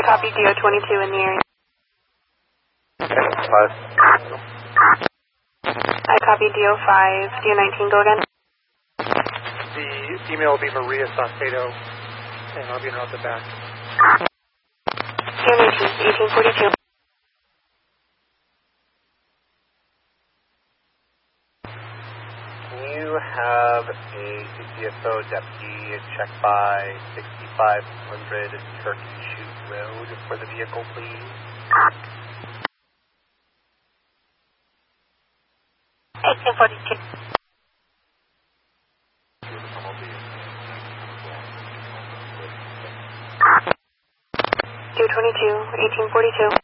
copy DO22 in the area. I copy DO5. DO19, go again. The email will be Maria Saucedo, and I'll be in out the back. DO19, 1842. Can you have a CCSO deputy check by 6500 Turkey Shoot Road for the vehicle, please? 1842. DO22, 1842.